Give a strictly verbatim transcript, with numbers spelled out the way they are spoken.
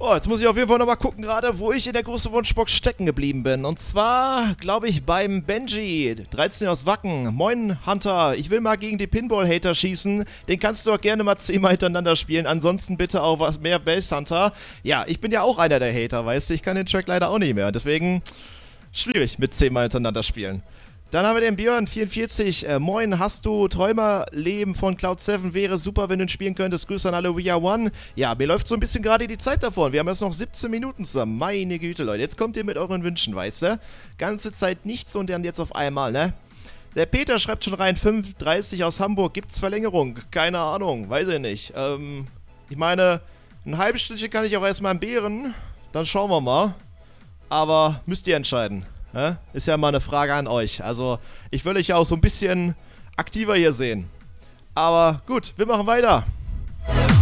Oh, jetzt muss ich auf jeden Fall nochmal gucken gerade, wo ich in der großen Wunschbox stecken geblieben bin. Und zwar, glaube ich, beim Benji, dreizehn aus Wacken. Moin, Hunter, ich will mal gegen die Pinball-Hater schießen. Den kannst du auch gerne mal zehnmal hintereinander spielen. Ansonsten bitte auch was mehr Bass Hunter. Ja, ich bin ja auch einer der Hater, weißt du. Ich kann den Track leider auch nicht mehr. Deswegen schwierig mit zehnmal hintereinander spielen. Dann haben wir den Björn vierundvierzig. Äh, moin, hast du Träumerleben von Cloud sieben? Wäre super, wenn du ihn spielen könntest. Grüße an alle We Are One. Ja, mir läuft so ein bisschen gerade die Zeit davon. Wir haben jetzt noch siebzehn Minuten zusammen. Meine Güte, Leute. Jetzt kommt ihr mit euren Wünschen, weißt du? Ganze Zeit nichts und dann jetzt auf einmal, ne? Der Peter schreibt schon rein, fünf dreißig aus Hamburg. Gibt's Verlängerung? Keine Ahnung, weiß ich nicht. Ähm, ich meine, ein halbes Stündchen kann ich auch erstmal entbehren. Dann schauen wir mal. Aber müsst ihr entscheiden. Ja, ist ja mal eine Frage an euch. Also, ich will euch ja auch so ein bisschen aktiver hier sehen. Aber gut, wir machen weiter.